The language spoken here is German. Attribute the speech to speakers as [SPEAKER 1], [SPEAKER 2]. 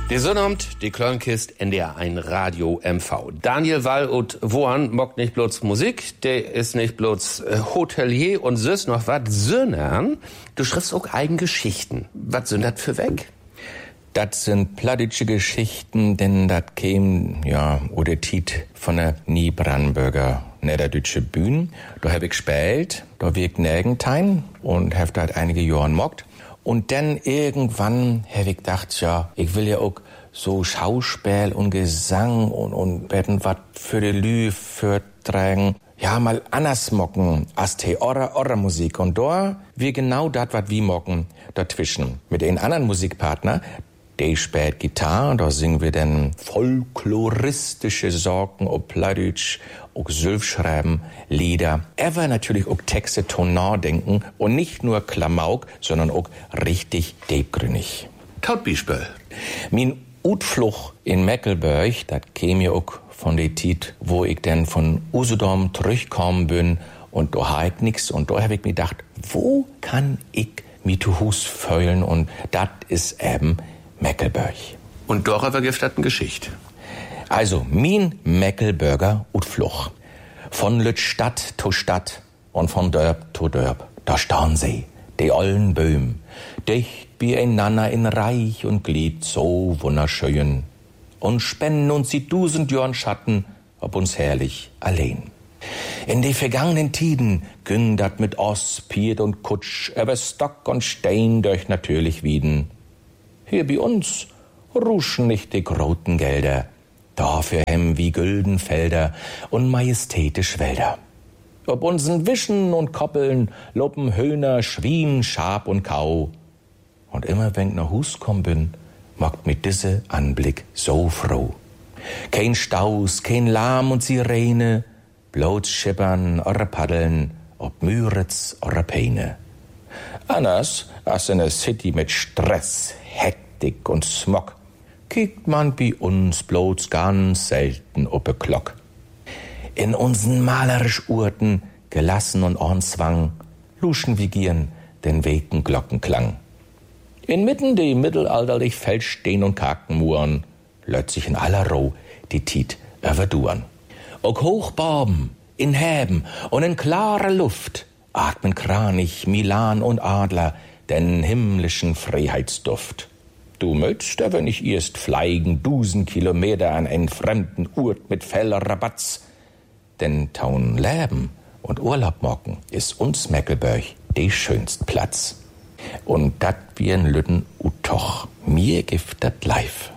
[SPEAKER 1] Die Sonnabend, die Klörnkist, NDR1 Radio MV. Daniel Wall und Wohan mockt nicht bloß Musik, der ist nicht bloß Hotelier und süß noch wat, sondern du schriftst auch eigen Geschichten. Was sind das für weg?
[SPEAKER 2] Das sind plattdeutsche Geschichten, denn das käm, oder Tiet von der Niebrandenburger Niederdeutsche Bühne. Da hab ich gespielt, da wirkt nirgentein und hab da einige Jahren mockt. Und dann irgendwann hab ich gedacht, ich will ja auch so Schauspiel und Gesang und werden was für die Lü vortragen. Ja, mal anders mocken als die Orra Musik. Und da wir genau das, was wir mocken, dazwischen. Mit den anderen Musikpartner, die spielt Gitarre, da singen wir dann folkloristische Sorgen, ob Plattdeutsch, auch Sülfschreiben, Lieder. Aber natürlich auch Texte tonal denken und nicht nur Klamauk, sondern auch richtig deepgrünnig.
[SPEAKER 1] Tautbispel.
[SPEAKER 2] Mein Utfluch in Meckelberg, das käme ja auch von der Zeit, wo ich dann von Usedom zurückgekommen bin und da hab ich nix. Und da hab ich mir gedacht, wo kann ich mich zu Hus feulen? Und das ist eben Meckelberg.
[SPEAKER 1] Und doch aber giftet eine Geschichte.
[SPEAKER 2] Also, mein Meckelberger Utfluch. Von Lüt Stadt zu Stadt und von Dörp zu Dörp. Da staun sie, die ollen Böhm. Dicht beieinander in Reich und Glied so wunderschön. Und spenden uns die 1000 Jahren Schatten, ob uns herrlich allein. In de vergangenen Tiden ging dat mit Oss, Piet und Kutsch, über Stock und Stein durch natürlich Wieden. Hier bei uns ruschen nicht die groten Gelder, dafür hem wie Güldenfelder und majestätisch Wälder. Ob uns'n Wischen und Koppeln loppen Höhner, Schwien, Schaf und Kau. Und immer wenn ich nach Hus komm bin, mockt mit diese Anblick so froh. Kein Staus, kein Lärm und Sirene, bloß Schippern oder Paddeln, ob Müritz oder Peine. Anders als in der City mit Stress, Hektik und Smog, kiekt man bei uns bloß ganz selten ob eine Glock. In unseren malerisch Urten, gelassen und Ornzwang, luschen wir gieren den weken Glockenklang. Inmitten die mittelalterlich Feldstehen und Kakenmuren, löt sich in aller Ruhe die Tiet überduren. Auch Hochborben, in Häben und in klarer Luft atmen Kranich, Milan und Adler den himmlischen Freiheitsduft. Du möchtest aber nicht erst fliegen 1000 Kilometer an einen fremden Ort mit feller Rabatz. Denn taun Leben und Urlaub mocken ist uns Meckelberg de schönst Platz. Und dat wir in Lütten utoch, mir gibt dat live.